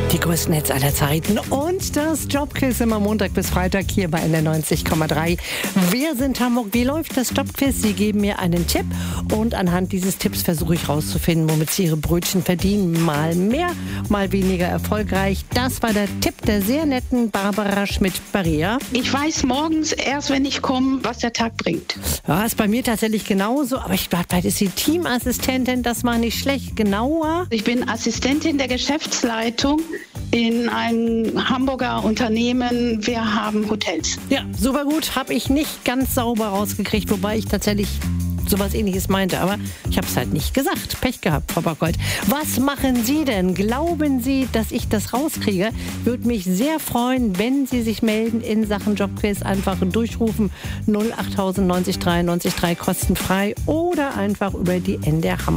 Die größten Hits aller Zeiten und das Jobquiz immer Montag bis Freitag hier bei NDR 90,3. Wir sind Hamburg. Wie läuft das Jobquiz? Sie geben mir einen Tipp und anhand dieses Tipps versuche ich rauszufinden, womit Sie Ihre Brötchen verdienen. Mal mehr, mal weniger erfolgreich. Das war der Tipp der sehr netten Barbara Schmidt-Barrea. Ich weiß morgens erst, wenn ich komme, was der Tag bringt. Ja, ist bei mir tatsächlich genauso, aber ich glaube, vielleicht ist sie Teamassistentin, das war nicht schlecht. Genauer? Ich bin Assistentin der Geschäftsleitung in einem Hamburger Unternehmen. Wir haben Hotels. Ja, super gut. Habe ich nicht ganz sauber rausgekriegt, wobei ich tatsächlich sowas Ähnliches meinte. Aber ich habe es halt nicht gesagt. Pech gehabt, Frau Backholt. Was machen Sie denn? Glauben Sie, dass ich das rauskriege? Würde mich sehr freuen, wenn Sie sich melden in Sachen Jobquiz. Einfach durchrufen 08000 90 3 90 3 kostenfrei oder einfach über die NDR Hamburg.